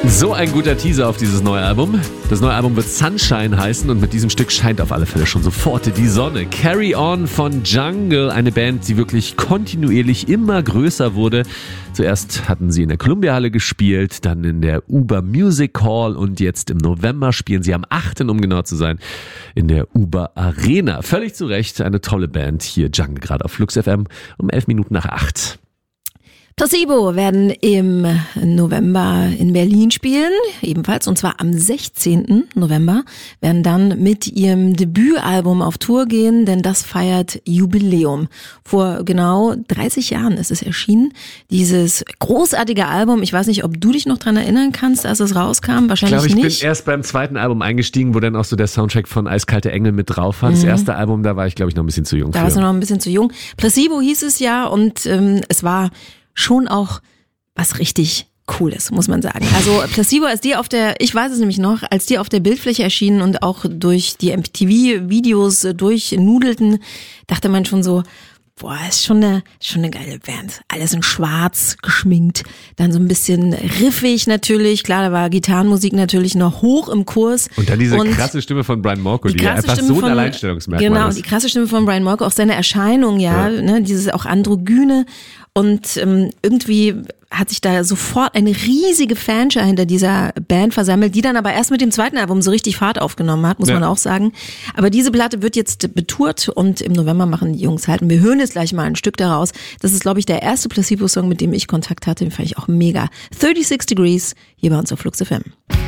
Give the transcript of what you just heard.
So ein guter Teaser auf dieses neue Album. Das neue Album wird Sunshine heißen und mit diesem Stück scheint auf alle Fälle schon sofort die Sonne. Carry On von Jungle, eine Band, die wirklich kontinuierlich immer größer wurde. Zuerst hatten sie in der Columbia-Halle gespielt, dann in der Uber Music Hall und jetzt im November spielen sie am 8., um genau zu sein, in der Uber Arena. Völlig zu Recht, eine tolle Band. Hier Jungle gerade auf Flux FM um 7:11. Placebo werden im November in Berlin spielen, ebenfalls, und zwar am 16. November, werden dann mit ihrem Debütalbum auf Tour gehen, denn das feiert Jubiläum. Vor genau 30 Jahren ist es erschienen, dieses großartige Album. Ich weiß nicht, ob du dich noch dran erinnern kannst, als es rauskam, wahrscheinlich nicht. Ich glaube, ich bin erst beim zweiten Album eingestiegen, wo dann auch so der Soundtrack von Eiskalte Engel mit drauf war. Das erste Album, da war ich, glaube ich, noch ein bisschen zu jung. Da warst du noch ein bisschen zu jung. Placebo hieß es ja und es war schon auch was richtig Cooles, muss man sagen. Also Placebo, ich weiß es nämlich noch, als die auf der Bildfläche erschienen und auch durch die MTV-Videos durchnudelten, dachte man schon so, boah, ist schon eine geile Band. Alles in schwarz geschminkt, dann so ein bisschen riffig natürlich. Klar, da war Gitarrenmusik natürlich noch hoch im Kurs. Und dann diese krasse Stimme von Brian Molko, die einfach so ein Alleinstellungsmerkmal ist. Genau, die krasse Stimme von Brian Molko, auch seine Erscheinung, ne, dieses auch Androgyne. Und irgendwie hat sich da sofort eine riesige Fanschar hinter dieser Band versammelt, die dann aber erst mit dem zweiten Album so richtig Fahrt aufgenommen hat, muss man auch sagen. Aber diese Platte wird jetzt betourt und im November machen die Jungs halt. Und wir hören jetzt gleich mal ein Stück daraus. Das ist, glaube ich, der erste Placebo-Song, mit dem ich Kontakt hatte. Den fand ich auch mega. 36 Degrees, hier bei uns auf Flux FM.